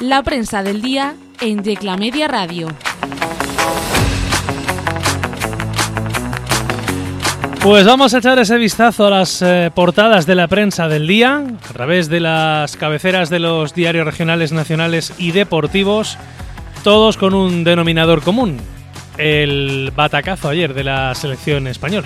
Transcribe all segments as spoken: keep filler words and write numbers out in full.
La prensa del día en Yecla Media Radio. Pues vamos a echar ese vistazo a las eh, portadas de la prensa del día a través de las cabeceras de los diarios regionales, nacionales y deportivos, todos con un denominador común: el batacazo ayer de la selección española.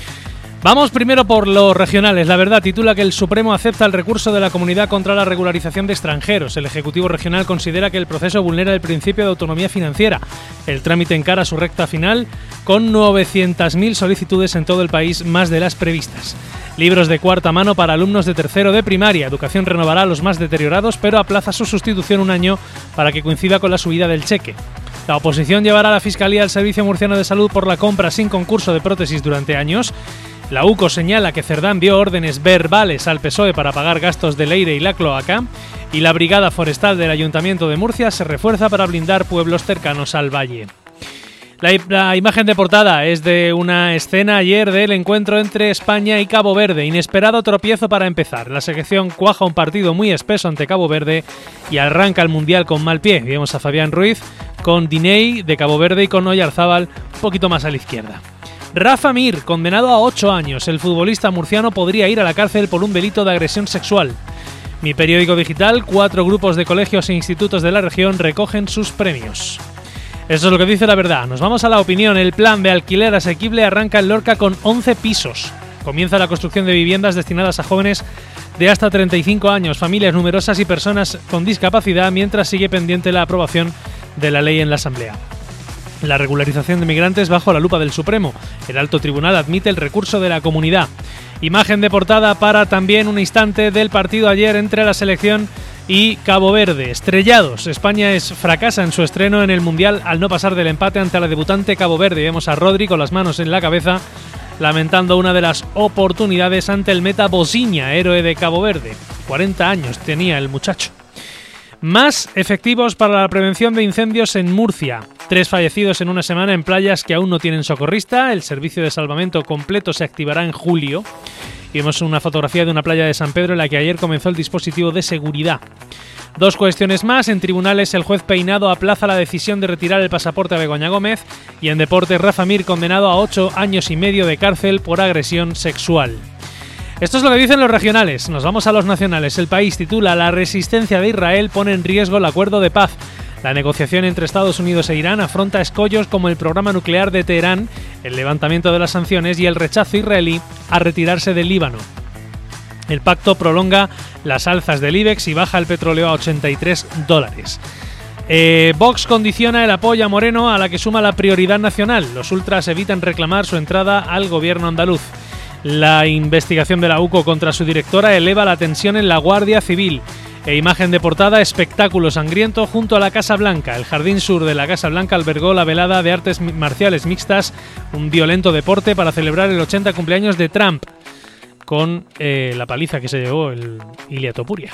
Vamos primero por los regionales. La Verdad titula que el Supremo acepta el recurso de la comunidad contra la regularización de extranjeros. El Ejecutivo Regional considera que el proceso vulnera el principio de autonomía financiera. El trámite encara su recta final con novecientas mil solicitudes en todo el país, más de las previstas. Libros de cuarta mano para alumnos de tercero de primaria. Educación renovará a los más deteriorados, pero aplaza su sustitución un año para que coincida con la subida del cheque. La oposición llevará a la Fiscalía al Servicio Murciano de Salud por la compra sin concurso de prótesis durante años. La UCO señala que Cerdán dio órdenes verbales al P S O E para pagar gastos del Leire y la cloaca, y la Brigada Forestal del Ayuntamiento de Murcia se refuerza para blindar pueblos cercanos al valle. La, la imagen de portada es de una escena ayer del encuentro entre España y Cabo Verde. Inesperado tropiezo para empezar. La selección cuaja un partido muy espeso ante Cabo Verde y arranca el Mundial con mal pie. Vemos a Fabián Ruiz con Diney de Cabo Verde y con Oyarzábal un poquito más a la izquierda. Rafa Mir, condenado a ocho años. El futbolista murciano podría ir a la cárcel por un delito de agresión sexual. Mi periódico digital, cuatro grupos de colegios e institutos de la región recogen sus premios. Eso es lo que dice La Verdad. Nos vamos a La Opinión. El plan de alquiler asequible arranca en Lorca con once pisos. Comienza la construcción de viviendas destinadas a jóvenes de hasta treinta y cinco años, familias numerosas y personas con discapacidad, mientras sigue pendiente la aprobación de la ley en la Asamblea. La regularización de migrantes bajo la lupa del Supremo. El alto tribunal admite el recurso de la comunidad. Imagen de portada para también un instante del partido ayer entre la selección y Cabo Verde. Estrellados. España es fracasa en su estreno en el Mundial al no pasar del empate ante la debutante Cabo Verde. Vemos a Rodri con las manos en la cabeza, lamentando una de las oportunidades ante el meta Bosiña, héroe de Cabo Verde. cuarenta años tenía el muchacho. Más efectivos para la prevención de incendios en Murcia. Tres fallecidos en una semana en playas que aún no tienen socorrista. El servicio de salvamento completo se activará en julio. Y vemos una fotografía de una playa de San Pedro en la que ayer comenzó el dispositivo de seguridad. Dos cuestiones más. En tribunales, el juez Peinado aplaza la decisión de retirar el pasaporte a Begoña Gómez. Y en deportes, Rafa Mir condenado a ocho años y medio de cárcel por agresión sexual. Esto es lo que dicen los regionales. Nos vamos a los nacionales. El País titula: La resistencia de Israel pone en riesgo el acuerdo de paz. La negociación entre Estados Unidos e Irán afronta escollos como el programa nuclear de Teherán, el levantamiento de las sanciones y el rechazo israelí a retirarse del Líbano. El pacto prolonga las alzas del IBEX y baja el petróleo a ochenta y tres dólares. Eh, Vox condiciona el apoyo a Moreno, a la que suma la prioridad nacional. Los ultras evitan reclamar su entrada al gobierno andaluz. La investigación de la UCO contra su directora eleva la tensión en la Guardia Civil. E imagen de portada: espectáculo sangriento junto a la Casa Blanca. El jardín sur de la Casa Blanca albergó la velada de artes marciales mixtas, un violento deporte para celebrar el ochenta cumpleaños de Trump, con eh, la paliza que se llevó el Ilia Topuria.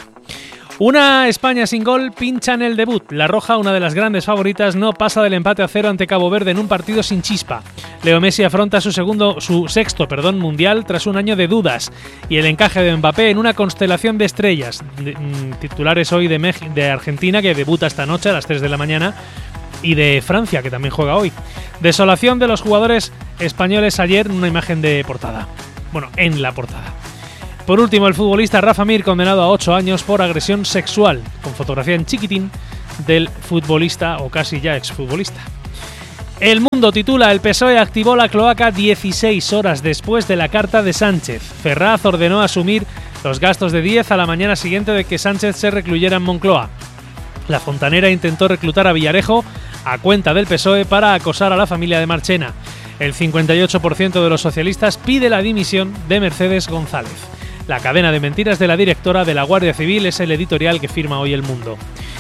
Una España sin gol pincha en el debut. La Roja, una de las grandes favoritas, no pasa del empate a cero ante Cabo Verde en un partido sin chispa. Leo Messi afronta su segundo, su sexto, perdón, mundial tras un año de dudas, y el encaje de Mbappé en una constelación de estrellas. De, mm, titulares hoy de, Mex- de Argentina, que debuta esta noche a las tres de la mañana, y de Francia, que también juega hoy. Desolación de los jugadores españoles ayer en una imagen de portada. Bueno, en la portada. Por último, el futbolista Rafa Mir condenado a ocho años por agresión sexual, con fotografía en chiquitín del futbolista o casi ya exfutbolista. El Mundo titula: El P S O E activó la cloaca dieciséis horas después de la carta de Sánchez. Ferraz ordenó asumir los gastos de diez a la mañana siguiente de que Sánchez se recluyera en Moncloa. La Fontanera intentó reclutar a Villarejo a cuenta del P S O E para acosar a la familia de Marchena. El cincuenta y ocho por ciento de los socialistas pide la dimisión de Mercedes González. La cadena de mentiras de la directora de la Guardia Civil es el editorial que firma hoy El Mundo.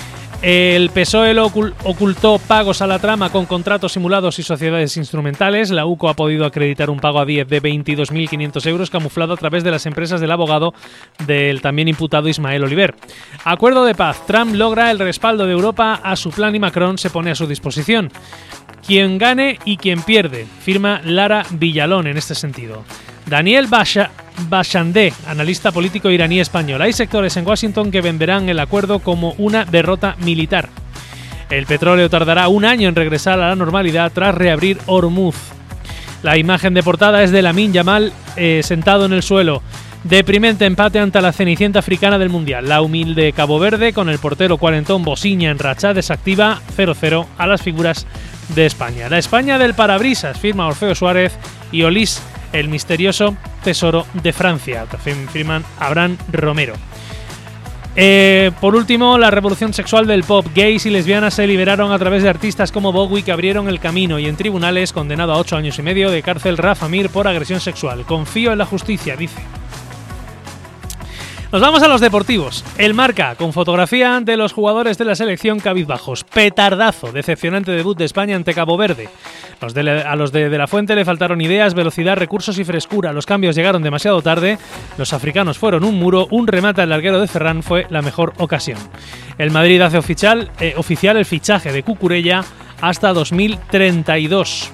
El P S O E ocultó pagos a la trama con contratos simulados y sociedades instrumentales. La UCO ha podido acreditar un pago a Díez de veintidós mil quinientos euros camuflado a través de las empresas del abogado del también imputado Ismael Oliver. Acuerdo de paz. Trump logra el respaldo de Europa a su plan y Macron se pone a su disposición. Quien gane y quien pierde, firma Lara Villalón en este sentido. Daniel Bacha Bashandeh, analista político iraní español. Hay sectores en Washington que venderán el acuerdo como una derrota militar. El petróleo tardará un año en regresar a la normalidad tras reabrir Hormuz. La imagen de portada es de Lamine Yamal eh, sentado en el suelo. Deprimente empate ante la cenicienta africana del Mundial. La humilde Cabo Verde, con el portero cuarentón Bosiña en racha, desactiva cero cero a las figuras de España. La España del parabrisas, firma Orfeo Suárez, y Olís, el misterioso tesoro de Francia, firman Abraham Romero. Eh, por último, la revolución sexual del pop. Gays y lesbianas se liberaron a través de artistas como Bowie, que abrieron el camino, y en tribunales condenado a ocho años y medio de cárcel Rafa Mir por agresión sexual. Confío en la justicia, dice. Nos vamos a los deportivos. El Marca, con fotografía de los jugadores de la selección cabizbajos. Petardazo, decepcionante debut de España ante Cabo Verde. Los de la, a los de, de la Fuente le faltaron ideas, velocidad, recursos y frescura. Los cambios llegaron demasiado tarde. Los africanos fueron un muro. Un remate al larguero de Ferran fue la mejor ocasión. El Madrid hace oficial, eh, oficial el fichaje de Cucurella hasta dos mil treinta y dos.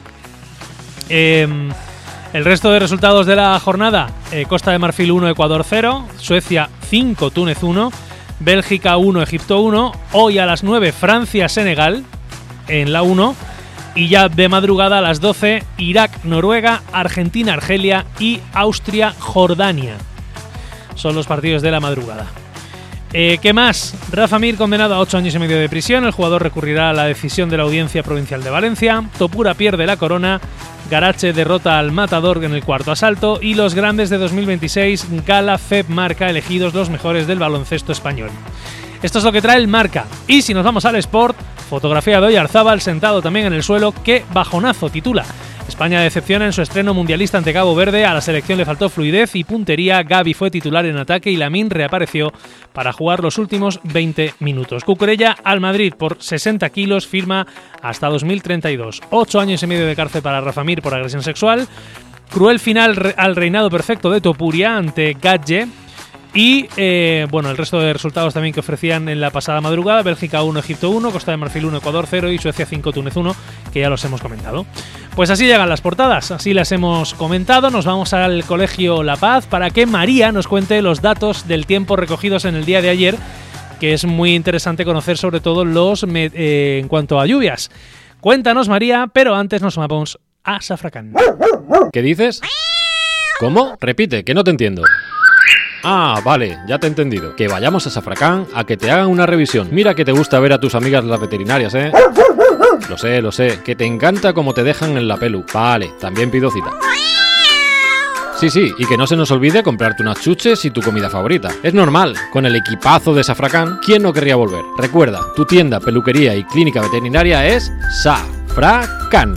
Eh... El resto de resultados de la jornada: eh, Costa de Marfil uno, Ecuador cero, Suecia cinco, Túnez uno, Bélgica uno, Egipto uno, hoy a las nueve Francia-Senegal en la uno, y ya de madrugada a las doce Irak-Noruega, Argentina-Argelia y Austria-Jordania. Son los partidos de la madrugada. Eh, ¿Qué más? Rafa Mir condenado a ocho años y medio de prisión. El jugador recurrirá a la decisión de la Audiencia Provincial de Valencia. Topura pierde la corona. Garache derrota al Matador en el cuarto asalto. Y los grandes de dos mil veintiséis, Gala, F E P, Marca, elegidos los mejores del baloncesto español. Esto es lo que trae el Marca. Y si nos vamos al Sport, fotografía de Oyarzábal sentado también en el suelo. ¡Qué bajonazo! Titula: España decepciona en su estreno mundialista ante Cabo Verde. A la selección le faltó fluidez y puntería. Gavi fue titular en ataque y Lamine reapareció para jugar los últimos veinte minutos. Cucurella al Madrid por sesenta kilos, firma hasta dos mil treinta y dos. Ocho años y medio de cárcel para Rafa Mir por agresión sexual. Cruel final al reinado perfecto de Topuria ante Gadje. Y eh, bueno, el resto de resultados también que ofrecían en la pasada madrugada: Bélgica uno, Egipto uno, Costa de Marfil uno, Ecuador cero y Suecia cinco, Túnez uno, que ya los hemos comentado. Pues así llegan las portadas, así las hemos comentado. Nos vamos al Colegio La Paz para que María nos cuente los datos del tiempo recogidos en el día de ayer, que es muy interesante conocer sobre todo los eh, en cuanto a lluvias. Cuéntanos, María, pero antes nos vamos a Safracán. ¿Qué dices? ¿Cómo? Repite, que no te entiendo. Ah, vale, ya te he entendido. Que vayamos a Safracán a que te hagan una revisión. Mira que te gusta ver a tus amigas las veterinarias, ¿eh? Lo sé, lo sé, que te encanta cómo te dejan en la pelu. Vale, también pido cita. Sí, sí, y que no se nos olvide comprarte unas chuches y tu comida favorita. Es normal, con el equipazo de Safracán, ¿quién no querría volver? Recuerda, tu tienda, peluquería y clínica veterinaria es Safracán.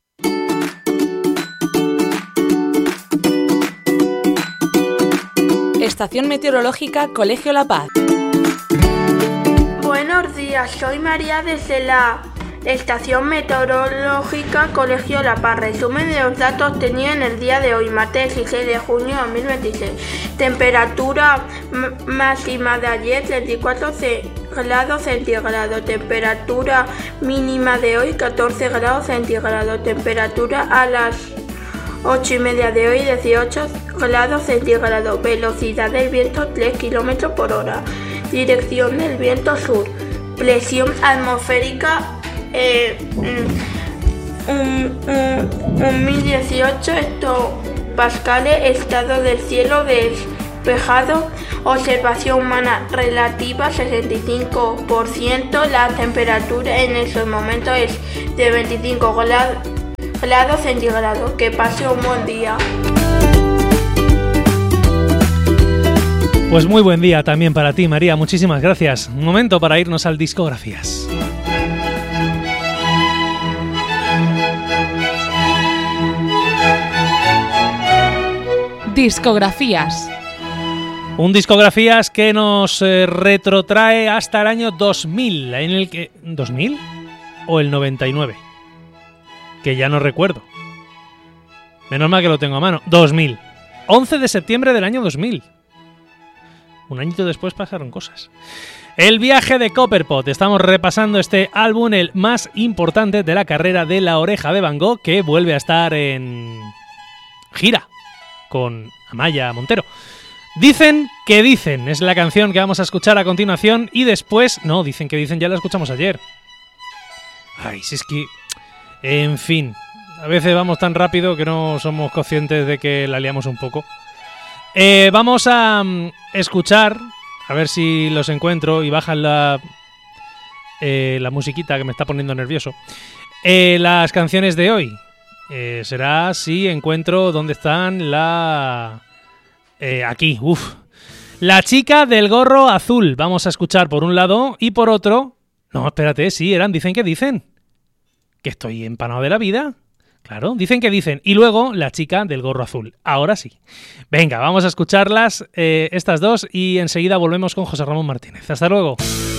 Estación Meteorológica Colegio La Paz. Buenos días, soy María desde la Estación Meteorológica Colegio La Paz. Resumen de los datos tenidos en el día de hoy, martes dieciséis de junio de dos mil veintiséis. Temperatura máxima de ayer treinta y cuatro grados centígrados. Temperatura mínima de hoy catorce grados centígrados. Temperatura a las ocho y media de hoy dieciocho grados centígrados. Velocidad del viento tres kilómetros por hora. Dirección del viento sur. Presión atmosférica eh, un, un, un mil dieciocho hectopascales. Estado del cielo despejado. Observación humana relativa sesenta y cinco por ciento. La temperatura en estos momentos es de veinticinco grados centígrados. Que pase un buen día. Pues muy buen día también para ti, María. Muchísimas gracias. Un momento para irnos al Discografías. Discografías. Un Discografías que nos eh, retrotrae hasta el año dos mil, en el que... ¿dos mil? ¿O el noventa y nueve? Que ya no recuerdo. Menos mal que lo tengo a mano. dos mil. once de septiembre del año dos mil. Un añito después pasaron cosas. El viaje de Copperpot. Estamos repasando este álbum, el más importante de la carrera de La Oreja de Van Gogh, que vuelve a estar en gira con Amaya Montero. Dicen que dicen, es la canción que vamos a escuchar a continuación y después... No, dicen que dicen, ya la escuchamos ayer. Ay, si es que... En fin, a veces vamos tan rápido que no somos conscientes de que la liamos un poco. Eh, vamos a um, escuchar, a ver si los encuentro y bajan la, eh, la musiquita que me está poniendo nervioso. Eh, las canciones de hoy. Eh, será si encuentro dónde están la... Eh, aquí, uff. La chica del gorro azul. Vamos a escuchar por un lado y por otro... No, espérate, sí, eran, dicen que dicen. Que estoy empanado de la vida. Claro, dicen que dicen. Y luego la chica del gorro azul. Ahora sí. Venga, vamos a escucharlas, eh, estas dos, y enseguida volvemos con José Ramón Martínez. Hasta luego.